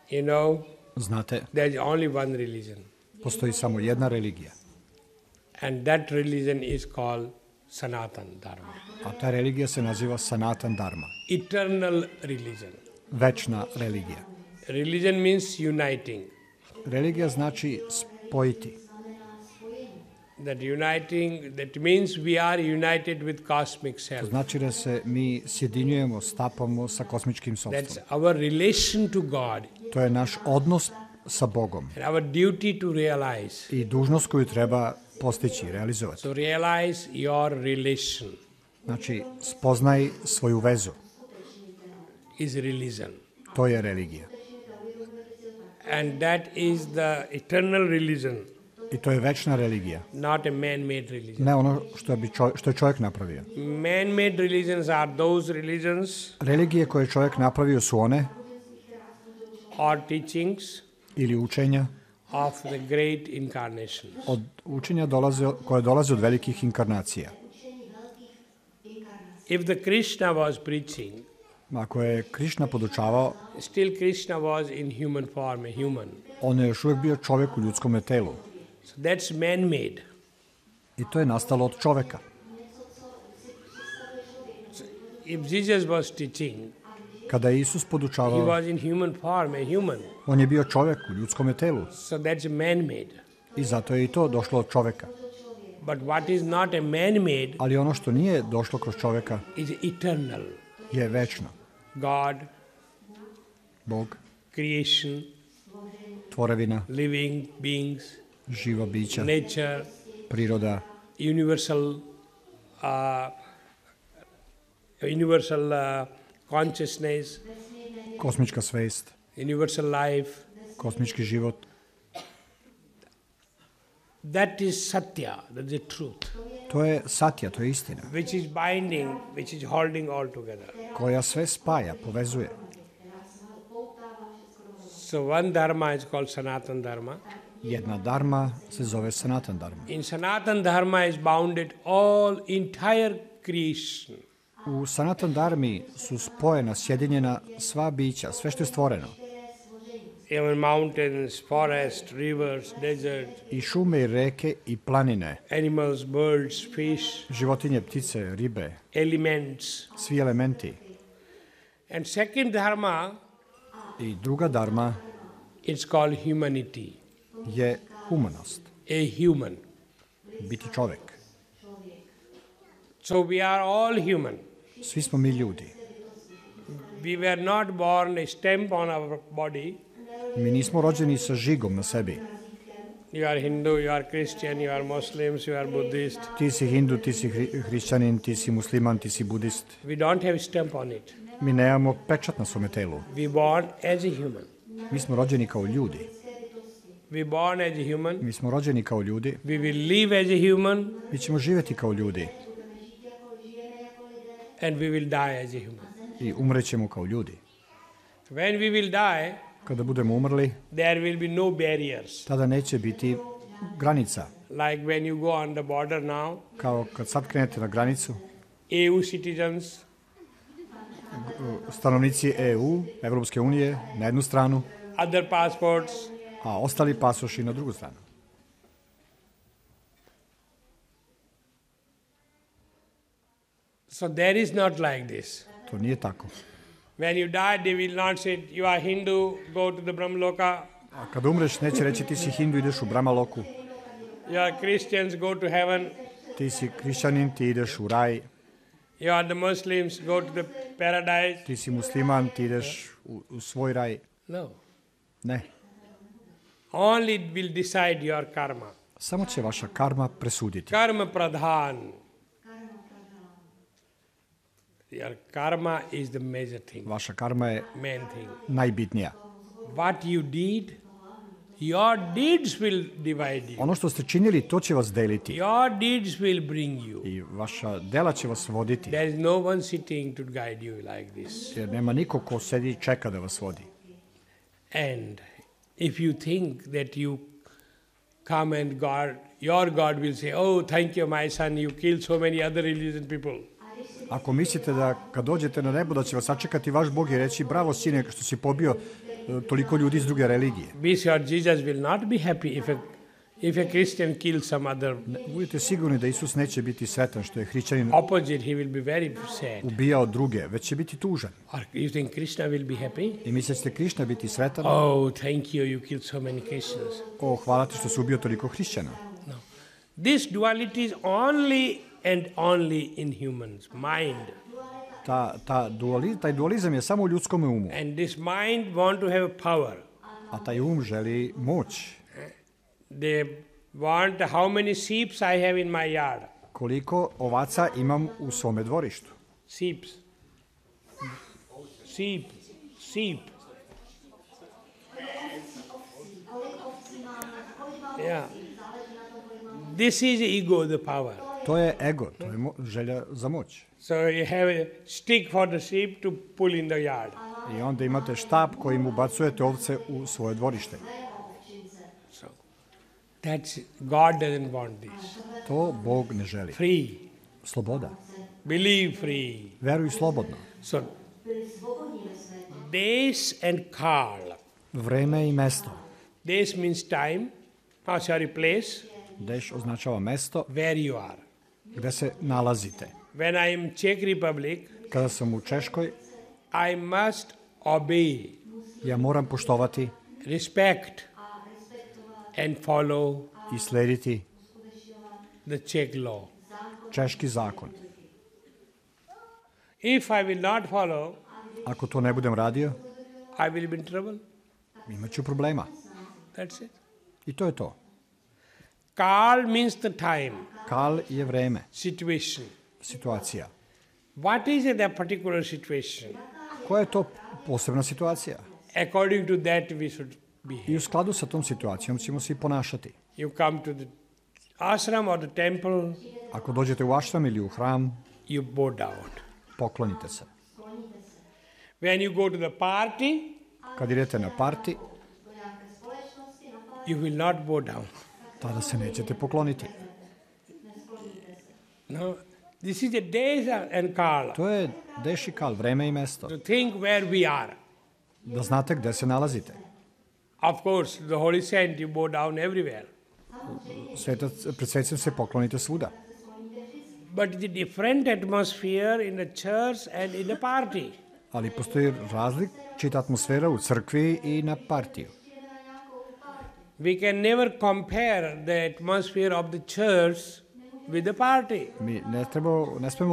You know, Znate, there's only one religion. postoji samo jedna religija, And that religion is called Sanatan Dharma. a ta religija se naziva Sanatan Dharma, Eternal religion. večna religija. Religion means uniting. Religija znači spojiti. That means we are united with cosmic To self. znači da se mi sjedinjujemo, stapamo sa kosmičkim That's sopstvom. our relation to God To je naš odnos sa Bogom and our duty to realize. i dužnost koju treba postići, realizovati. So realize your relation Znači, spoznaj svoju vezu. is religion. To je religija. And that is the eternal religion, I to je večna religija. not a man-made religion. Ne ono što je čovjek napravio. Man-made religions are those religions Religije koje je čovjek napravio su one or teachings ili učenja of the great incarnations. od učenja koje dolaze od velikih inkarnacija. If the Krishna was preaching, Ako je Krišna podučavao, still Krishna was in human form, a human. on je još uvijek bio čovjek u ljudskom telu. So that's man-made. I to je nastalo od čovjeka. If Jesus was teaching, Kada je Isus he podučavao, was in human form, a human. on je bio čovjek u ljudskom telu. So that's man-made. I zato je i to došlo od čovjeka. But what is not a man-made Ali ono što nije došlo kroz čovjeka is eternal. je večno. God, Bog, creation, tvorevina, living beings, živa bića, nature, priroda, universal consciousness, kosmička svest, universal life. kosmički život. That is satya, that's the truth, To je satja, to je istina, which is binding, which is holding all together. koja sve spaja, povezuje. So one dharma is called Sanatan Dharma. Jedna dharma se zove Sanatan Dharma. In Sanatan Dharma is bounded all entire creation. U Sanatan Dharmi su spojena, sjedinjena sva bića, sve što je stvoreno. Even mountains, forests, rivers, deserts, I šume, i reke, i planine, animals, birds, fish, životinje, ptice, ribe, elements. svi elementi. And second dharma I druga dharma is called humanity, je humanost, a human. biti čovjek. So we are all human. Svi smo mi ljudi. We were not born a stamp on our body. Mi nismo rođeni sa žigom na sebi. You are Hindu, you are Christian, you are Muslims, you are Buddhist. Ti si Hindu, ti si hrišćanin, ti si musliman, ti si budist. We don't have a stamp on it. Mi nemamo pečat na svome telu. We born as a human. Mi smo rođeni kao ljudi. We born as a human. Mi smo rođeni kao ljudi. We will live as a human Mi ćemo živjeti kao ljudi and we will die as a human. i umrećemo kao ljudi. When we will die, Kada budemo umrli, there will be no barriers. tada neće biti granica. Like when you go on the border now, Kao kad sad krenete na granicu, EU citizens, stanovnici EU, Evropske unije, na jednu stranu, other passports, a ostali pasoši na drugu stranu. so there is not like this. To nije tako. When you die, they will not say, you are Hindu, go to the Brahmaloka. A kada umreš, neće reći ti si Hindu, ideš u Brahmaloku. You are Christians, go to heaven. Ti si hrišćanin, ti ideš u raj. You are the Muslims, go to the paradise. Ti si musliman, ti ideš u svoj raj. No. Ne. Only will decide your karma. Samo će vaša karma presuditi. Karma pradhan. Your karma is the major thing, Vaša karma je main thing. najbitnija. What you did, your deeds will divide you. Ono što ste činili, to će vas deliti. Your deeds will bring you. I vaša dela će vas voditi. There is no one sitting to guide you like this. Jer nema niko ko sedi i čeka da vas vodi. And if you think that you come and your God will say, oh, thank you, my son, you killed so many other religious people. Ako mislite da kad dođete na nebo da će vas sačekati vaš Bog i reći bravo sine što si pobio toliko ljudi iz druge religije. Be sure Jesus will not be happy if a Christian kills some other. Budite sigurni da Isus neće biti sretan što je hrišćanin Opposite, he will be very sad. ubijao druge, već će biti tužan. Or you think Krishna will be happy? I mislite da će Krišna biti sretan? Oh, thank you, you killed so many Christians. O, hvala ti što si ubio toliko hrišćana. No. This duality is only and only in humans' mind. Taj dualizam je samo u ljudskom umu, And this mind want to have power. a taj želi moć. They want how many sheep I have in my yard. Koliko ovaca imam u svome dvorištu? Sheep. Yeah. This is ego, the power. To je ego, to je želja za moć. So you have a stick for the sheep to pull in the yard. I onda imate štap kojim ubacujete ovce u svoje dvorište. So God doesn't want this. To Bog ne želi. Free. Sloboda. Believe free. Veruj slobodno. So days and kal. Vreme i mesto. Days means time. Place. Deš označava mesto Where you are. gde se nalazite. When I am Czech Republic, Kada sam u Češkoj, I must obey, ja moram poštovati respect, and follow i slediti the Czech law. češki zakon. If I will not follow, Ako to ne budem radio, I will be in trouble. imaću problema. That's it. I to je to. Kal means the time, Kal je vreme, situation. situacija. What is that particular situation? Koja je to posebna situacija? According to that, we should behave. I u skladu sa tom situacijom ćemo se i ponašati. You come to the ashram or the temple, Ako dođete u ašram ili u hram, you bow down. poklonite se. When you go to the party, Kad idete na parti, you will not bow down. tada se nećete pokloniti. No, this is a days and kal. To je deš i kal, vreme i mesto. To think where we are. Da znate gde se nalazite. Of course, the holy saint, you bow down everywhere. Pred svetcem se poklonite svuda. But it's a different atmosphere in the church and in the party. Ali postoji različita atmosfera u crkvi i na partiju. We can never compare the atmosphere of the church with the party. Mi ne smemo